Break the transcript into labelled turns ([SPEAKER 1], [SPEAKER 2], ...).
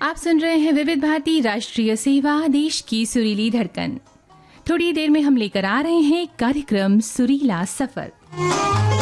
[SPEAKER 1] आप सुन रहे हैं विविध भारती राष्ट्रीय सेवा, देश की सुरीली धड़कन। थोड़ी देर में हम लेकर आ रहे हैं कार्यक्रम सुरीला सफर।